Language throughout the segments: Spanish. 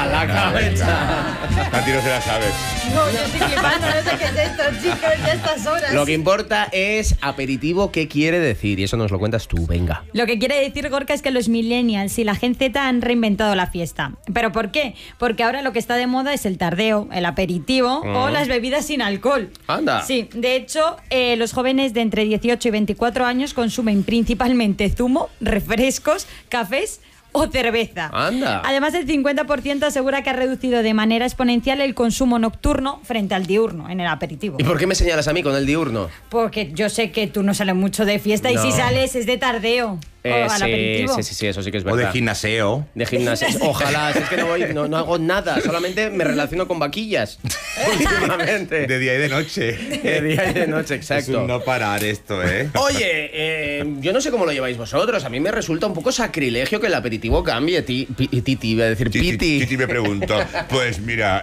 la cabeza. A ti no se la sabes. No, yo estoy flipando, no sé qué es esto, chicos, ya estas horas. Lo que importa es aperitivo, ¿qué quiere decir? Y eso nos lo cuentas tú, venga. Lo que quiere decir, Gorka, es que los millennials y la Gen Z han reinventado la fiesta. ¿Pero por qué? Porque ahora lo que está de moda es el tardeo, el aperitivo o las bebidas sin alcohol. Anda. Sí, de hecho, los jóvenes de entre 18 y 24 años consumen principalmente zumo, refrescos, cafés o cerveza. Anda. Además, el 50% asegura que ha reducido de manera exponencial el consumo nocturno frente al diurno en el aperitivo. ¿Y por qué me señalas a mí con el diurno? Porque yo sé que tú no sales mucho de fiesta y No. si sales es de tardeo. O al aperitivo. Sí, eso sí que es O verdad. de gimnaseo. De gimnasia. Ojalá, si es que no hago nada, solamente me relaciono con vaquillas. Últimamente. De día y de noche. De día y de noche, exacto. Es un no parar esto, ¿eh? Oye, yo no sé cómo lo lleváis vosotros. A mí me resulta un poco sacrilegio que el aperitivo cambie. Titi, iba a decir Piti. Titi me preguntó. Pues mira,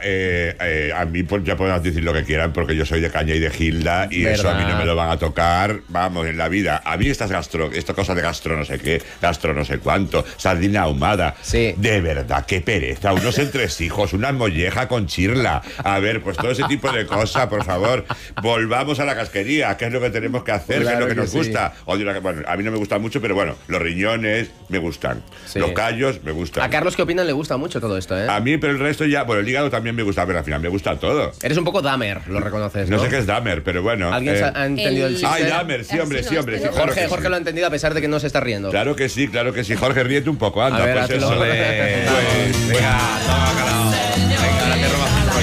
a mí pues, ya podemos decir lo que quieran porque yo soy de caña y de Gilda y eso a mí no me lo van a tocar, vamos, en la vida. A mí esta cosa de gastro no sé qué, gastro no sé cuánto, sardina ahumada. Sí. De verdad, qué pereza. Unos entresijos, una molleja con chirla. A ver, pues todo ese tipo de cosas, por favor. Volvamos a la casquería, que es lo que tenemos que hacer, Claro que es lo que que nos sí. gusta. Bueno, a mí no me gusta mucho, pero bueno, los riñones me gustan. Sí. Los callos me gustan. A Carlos, ¿qué opinan? Le gusta mucho todo esto, ¿eh? A mí, pero el resto ya... Bueno, el hígado también me gusta, pero al final me gusta todo. Eres un poco Dahmer, lo reconoces, ¿no? No sé qué es Dahmer, pero bueno. ¿Alguien ha entendido el chiste? Ay, Dahmer, sí, hombre, sí, hombre. Sí, claro que Jorge sí. lo ha entendido a pesar de que no se está riendo. Claro que sí, claro que sí. Jorge, ríete un poco, anda. A ver, Pues hazlo. eso. Venga, toma, calado. Venga, ahora te robas un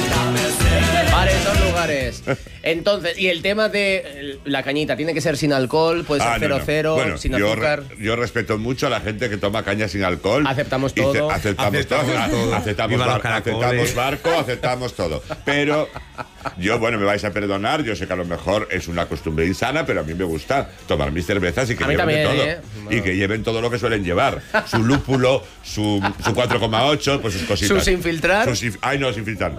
rollo. Bares son lugares. Entonces, y el tema de la cañita, ¿tiene que ser sin alcohol? ¿Puede ser 0-0, Bueno, sin yo azúcar? yo respeto mucho a la gente que toma caña sin alcohol. Aceptamos Y todo. Aceptamos todo. Aceptamos Viva los aceptamos barco, aceptamos todo. Pero yo, bueno, me vais a perdonar. Yo sé que a lo mejor es una costumbre insana, pero a mí me gusta tomar mis cervezas y que A mí lleven de también, todo. ¿eh? Y que lleven todo lo que suelen llevar. Su lúpulo, su 4,8, pues sus cositas. ¿Sus infiltrar? Ay, no, sin filtrar.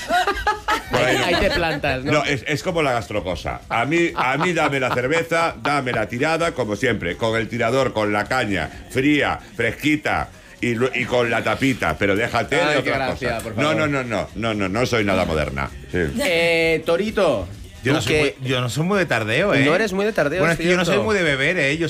Ahí te plantas, ¿no? No, es como la gastrocosa. A mí dame la cerveza, dame la tirada, como siempre, con el tirador, con la caña, fría, fresquita y con la tapita, pero déjate Ay, de qué otras gracia, cosas. por favor. No soy nada moderna. Sí. Torito, Yo tú no soy muy de tardeo, ¿eh? No eres muy de tardeo, Bueno, es es que yo no soy cierto. muy de beber, ¿eh? Yo